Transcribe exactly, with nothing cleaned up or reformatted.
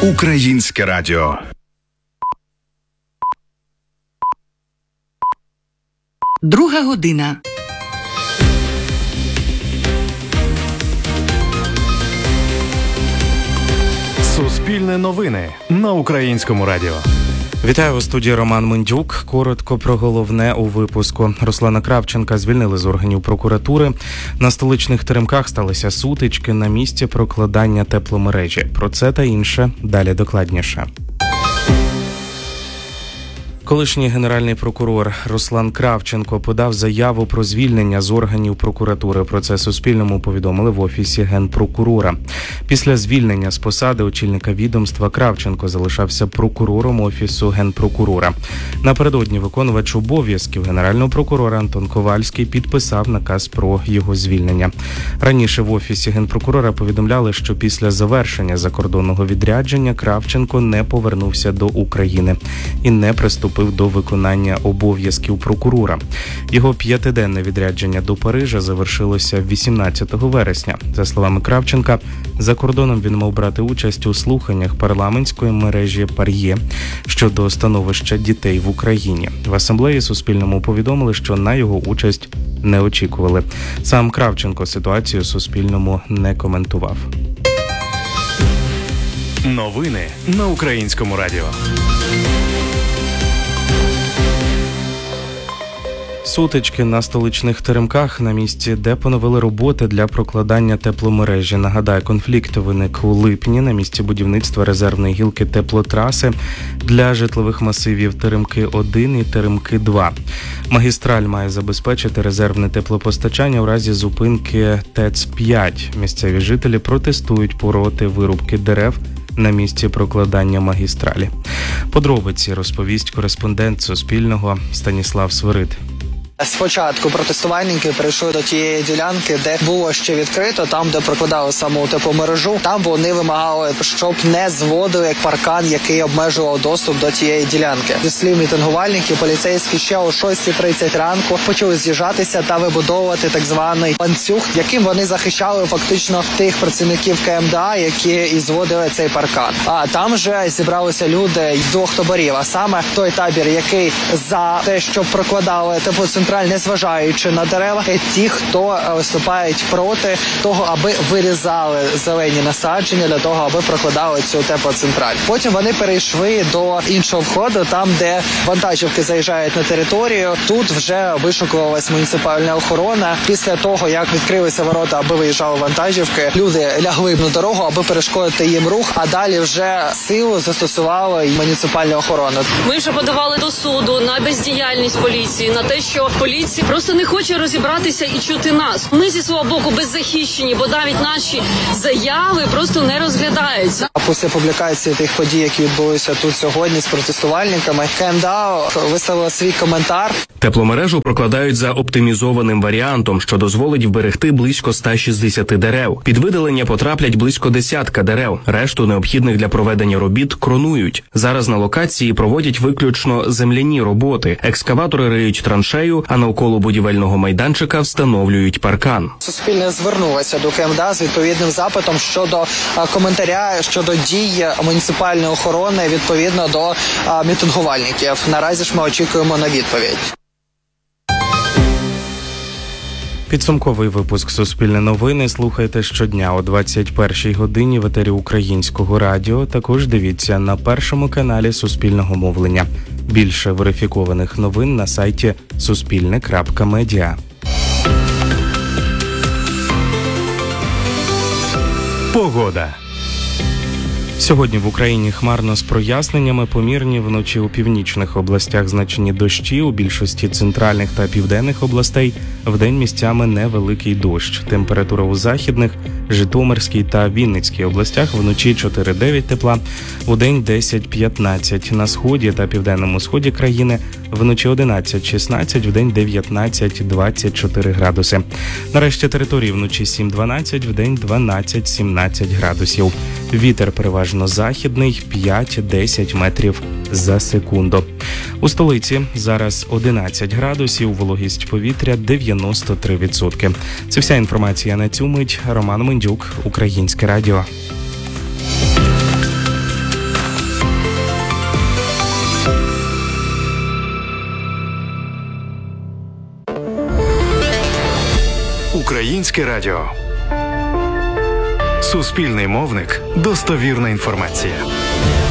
Українське радіо. Друга година. Суспільне новини на Українському радіо. Вітаю, у студії Роман Мендюк. Коротко про головне у випуску. Руслана Кравченка звільнили з органів прокуратури. На столичних теремках сталися сутички на місці прокладання тепломережі. Про це та інше далі докладніше. Колишній генеральний прокурор Руслан Кравченко подав заяву про звільнення з органів прокуратури. Про це Суспільному повідомили в Офісі Генпрокурора. Після звільнення з посади очільника відомства Кравченко залишався прокурором Офісу Генпрокурора. Напередодні виконувач обов'язків генерального прокурора Антон Ковальський підписав наказ про його звільнення. Раніше в Офісі Генпрокурора повідомляли, що після завершення закордонного відрядження Кравченко не повернувся до України і не приступив до виконання обов'язків прокурора. Його п'ятиденне відрядження до Парижа завершилося вісімнадцятого вересня. За словами Кравченка, за кордоном він мав брати участь у слуханнях парламентської мережі «Пар'є» щодо становища дітей в Україні. В асамблеї Суспільному повідомили, що на його участь не очікували. Сам Кравченко ситуацію Суспільному не коментував. Новини на Українському радіо. Сутички на столичних теремках на місці, де поновили роботи для прокладання тепломережі. Нагадаю, конфлікт виник у липні на місці будівництва резервної гілки теплотраси для житлових масивів Теремки один і Теремки два. Магістраль має забезпечити резервне теплопостачання у разі зупинки ТЕЦ п'ять. Місцеві жителі протестують проти вирубки дерев на місці прокладання магістралі. Подробиці розповість кореспондент Суспільного Станіслав Свирид. Спочатку протестувальники прийшли до тієї ділянки, де було ще відкрито, там, де прокладали саму тепломережу. Там вони вимагали, щоб не зводили паркан, який обмежував доступ до тієї ділянки. Зі слів мітингувальників, поліцейські ще о шостій тридцять ранку почали з'їжджатися та вибудовувати так званий ланцюг, яким вони захищали фактично тих працівників КМДА, які і зводили цей паркан. А там вже зібралися люди з двох таборів, а саме той табір, який за те, щоб прокладали теплоцентраль, незважаючи на дерева, ті, хто виступають проти того, аби вирізали зелені насадження для того, аби прокладали цю теплоцентраль. Потім вони перейшли до іншого входу, там, де вантажівки заїжджають на територію. Тут вже вишукувалась муніципальна охорона. Після того, як відкрилися ворота, аби виїжджали вантажівки, люди лягли на дорогу, аби перешкодити їм рух, а далі вже силу застосувала і муніципальна охорона. Ми вже подавали до суду на бездіяльність поліції, на те, що поліція просто не хоче розібратися і чути нас. Ми зі свого боку беззахищені, бо навіть наші заяви просто не розглядаються. А після публікації тих подій, які відбулися тут сьогодні з протестувальниками, КМДА виставила свій коментар. Тепломережу прокладають за оптимізованим варіантом, що дозволить вберегти близько ста шістдесяти дерев. Під видалення потраплять близько десятка дерев. Решту необхідних для проведення робіт кронують. Зараз на локації проводять виключно земляні роботи. Екскаватори риють траншею, а навколо будівельного майданчика встановлюють паркан. Суспільне звернулося до КМДА з відповідним запитом щодо коментаря щодо дій муніципальної охорони відповідно до мітингувальників. Наразі ж ми очікуємо на відповідь. Підсумковий випуск «Суспільне новини» слухайте щодня о двадцять першій годині в етері Українського радіо. Також дивіться на першому каналі Суспільного мовлення. Більше верифікованих новин на сайті суспільне крапка медіа. Погода. Сьогодні в Україні хмарно з проясненнями, помірні, вночі у північних областях значні дощі, у більшості центральних та південних областей вдень місцями невеликий дощ. Температура у західних, Житомирській та Вінницькій областях вночі чотири-дев'ять тепла, удень десять-п'ятнадцять. На сході та південному сході країни вночі одинадцять-шістнадцять, вдень дев'ятнадцять-двадцять чотири градуси. На решті території вночі сім-дванадцять, вдень дванадцять-сімнадцять градусів. Вітер переважно західний п'ять-десять метрів за секунду. У столиці зараз одинадцять градусів, вологість повітря дев'яносто три відсотки. Це вся інформація на цю мить. Роман Мендюк, Українське радіо. Українське радіо. Суспільний мовник. Достовірна інформація.